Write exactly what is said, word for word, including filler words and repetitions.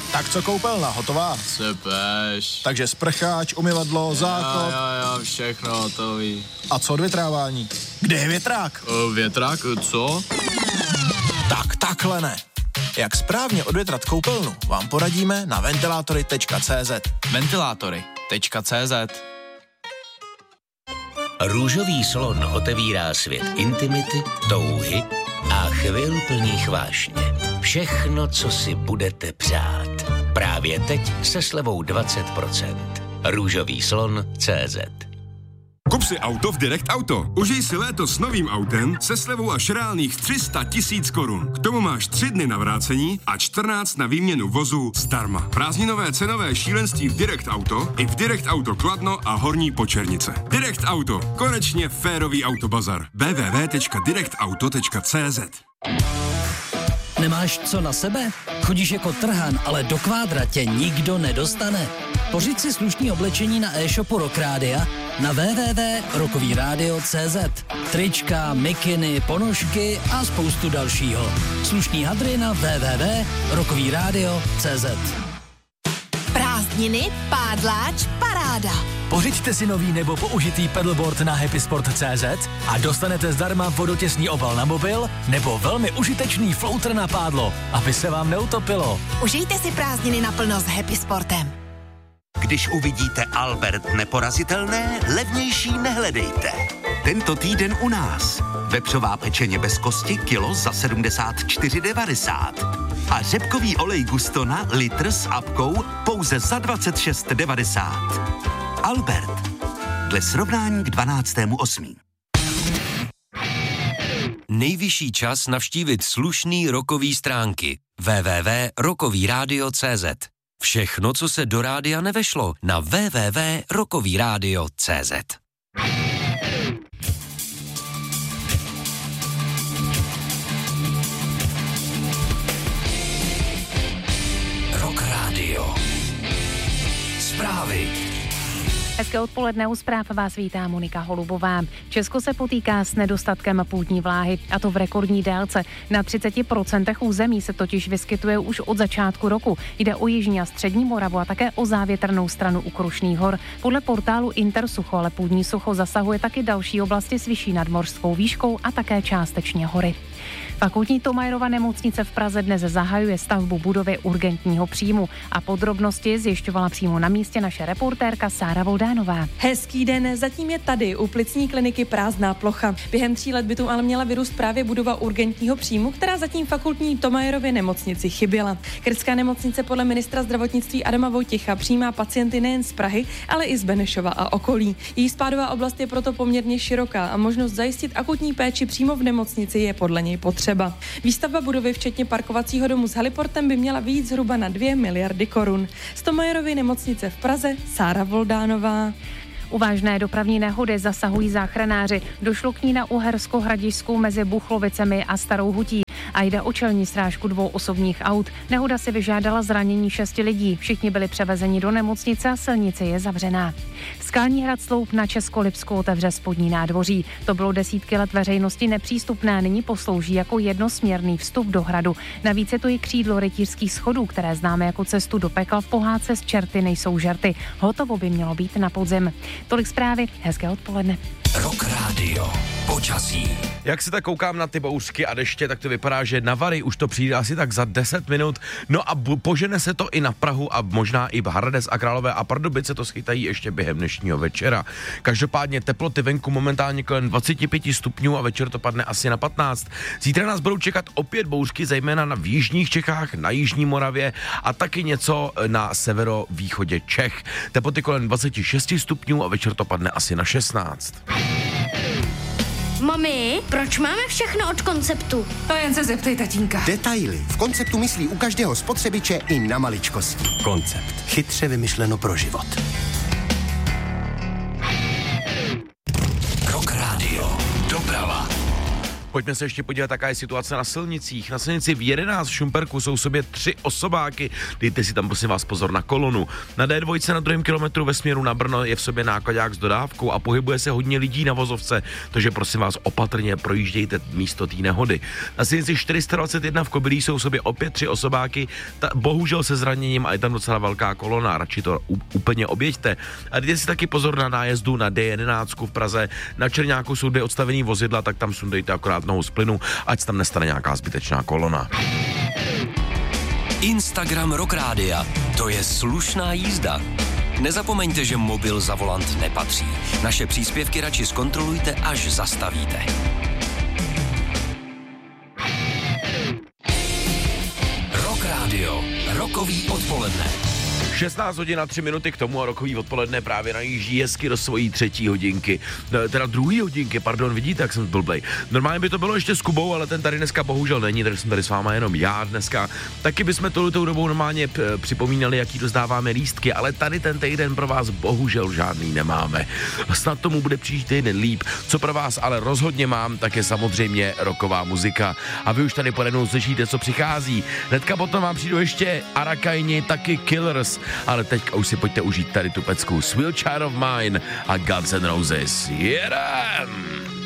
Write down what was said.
Tak co koupelna, hotová? Cepeš. Takže sprcháč, umyvadlo, záchod. Jo, jo, jo, všechno hotový. A co odvětrávání? Kde je větrák? O, větrák, co? Tak takhle ne. Jak správně odvětrat koupelnu, vám poradíme na ventilátory tečka cé zet. ventilátory tečka cé zet. Růžový slon otevírá svět intimity, touhy a chvil plných vášně. Všechno, co si budete přát. Právě teď se slevou dvacet procent. Růžový slon tečka cé zet. Kup si auto v Direct Auto. Užij si léto s novým autem se slevou až reálných tři sta tisíc korun. K tomu máš tři dny na vrácení a čtrnáct na výměnu vozu zdarma. Prázdninové cenové šílenství v Direct Auto i v Direct Auto Kladno a Horní Počernice. Direct Auto. Konečně férový autobazar. w w w tečka direct auto tečka cé zet. Nemáš co na sebe? Chodíš jako trhan, ale do kvádra tě nikdo nedostane. Pořiď si slušný oblečení na e-shopu Rock Rádia na w w w tečka rockový rádio tečka cé zet. Trička, mikiny, ponožky a spoustu dalšího. Slušný hadry na w w w tečka rockový rádio tečka cé zet. Prázdniny, pádláč, paráda. Pořiďte si nový nebo použitý pedalboard na happysport tečka cé zet a dostanete zdarma vodotěsný obal na mobil nebo velmi užitečný floater na pádlo, aby se vám neutopilo. Užijte si prázdniny naplno s Happy Sportem. Když uvidíte Albert neporazitelné, levnější nehledejte. Tento týden u nás. Vepřová pečeně bez kosti kilo za sedmdesát čtyři devadesát. A řepkový olej Gustona litr s apkou pouze za dvacet šest devadesát. Albert. Dle srovnání k dvanáctému osmého Nejvyšší čas navštívit slušný rockový stránky. w w w tečka rockový rádio tečka cé zet. Všechno, co se do rádia nevešlo, na w w w tečka rockový rádio tečka cé zet. Rock Radio. Zprávy. Hezké odpoledne, u zpráv vás vítá Monika Holubová. Česko se potýká s nedostatkem půdní vláhy, a to v rekordní délce. Na třicet procent území se totiž vyskytuje už od začátku roku. Jde o jižní a střední Moravu a také o závětrnou stranu u Krušných hor. Podle portálu Intersucho ale půdní sucho zasahuje taky další oblasti s vyšší nadmořskou výškou a také částečně hory. Fakultní Thomayerova nemocnice v Praze dnes zahajuje stavbu budovy urgentního příjmu a podrobnosti zjišťovala přímo na místě naše reportérka Sára Voldánová. Hezký den, zatím je tady u plicní kliniky prázdná plocha. Během tří let by tu ale měla vyrůst právě budova urgentního příjmu, která zatím fakultní Thomayerově nemocnici chyběla. Krtská nemocnice podle ministra zdravotnictví Adama Vojtěcha přijímá pacienty nejen z Prahy, ale i z Benešova a okolí. Její spádová oblast je proto poměrně široká a možnost zajistit akutní péči přímo v nemocnici je podle něj potřeba. Výstavba budovy včetně parkovacího domu s heliportem by měla vyjít zhruba na dvě miliardy korun. Z Thomayerovy nemocnice v Praze Sára Voldánová. U vážné dopravní nehody zasahují záchranáři. Došlo k ní na Uhersko-Hradišsku mezi Buchlovicemi a Starou Hutí a jde o čelní srážku dvou osobních aut. Nehoda si vyžádala zranění šesti lidí. Všichni byli převezeni do nemocnice a silnice je zavřená. Skalní hrad Sloup na Českolipsku otevře spodní nádvoří. To bylo desítky let veřejnosti nepřístupné, nyní poslouží jako jednosměrný vstup do hradu. Navíc je to i křídlo rytířských schodů, které známe jako cestu do pekla v pohádce S čerty nejsou žerty. Hotovo by mělo být na podzim. Tolik zprávy, hezké odpoledne. Rock Radio. Počasí. Jak se tak koukám na ty bouřky a deště, tak to vypadá, že na Vary už to přijde asi tak za deset minut. No a požene se to i na Prahu a možná i v Hradec a Králové a Pardubice to schytají ještě během dnešního večera. Každopádně teploty venku momentálně kolem dvacet pět stupňů a večer to padne asi na patnáct. Zítra nás budou čekat opět bouřky, zejména na v jižních Čechách, na jižní Moravě a taky něco na severovýchodě Čech. Teploty kolem dvacet šest stupňů a večer to padne asi na šestnáct. Mami, proč máme všechno od Konceptu? To jen se zeptej tatínka. Detaily. V Konceptu myslí u každého spotřebiče i na maličkosti. Koncept. Chytře vymyšleno pro život. Rock Radio. Doprava. Pojďme se ještě podívat, jaká je situace na silnicích. Na silnici v jedenáct v Šumperku jsou v sobě tři osobáky. Dejte si tam prosím vás pozor na kolonu. Na D dva na druhém kilometru ve směru na Brno je v sobě nákladák s dodávkou a pohybuje se hodně lidí na vozovce, takže prosím vás opatrně projíždějte místo té nehody. Na silnici čtyři sta dvacet jedna v Kobylí jsou v sobě opět tři osobáky, ta, bohužel se zraněním a je tam docela velká kolona, radši to u, úplně objeďte. A dejte si taky pozor na nájezdu na D jedenáct v Praze. Na Černáku jsou dvě odstavený vozidla, tak tam sundejte akorát nohu z plynu, ať tam nestane nějaká zbytečná kolona. Instagram Rock Rádia. To je slušná jízda. Nezapomeňte, že mobil za volant nepatří. Naše příspěvky radši zkontrolujte, až zastavíte. Rock Rádio. Rokový odpoledne. šestnáct hodin a tři minuty k tomu a rokový odpoledne právě najíždí hezky do svojí třetí hodinky. Teda druhý hodinky, pardon, vidíte, jak jsem blblej. Normálně by to bylo ještě s Kubou, ale ten tady dneska bohužel není, takže jsem tady s váma jenom já dneska. Taky bychom touto dobou normálně p- připomínali, jaký dozdáváme lístky, ale tady ten týden pro vás bohužel žádný nemáme. Snad tomu bude příští týden líp. Co pro vás ale rozhodně mám, tak je samozřejmě roková muzika. A vy už tady porednou slyšíte, co přichází. Hnedka potom vám přijdu ještě Arakajni, taky Killers. Ale teďka už si pojďte užít tady tu pecku Sweet Child of Mine a Guns N' Roses. Jedem!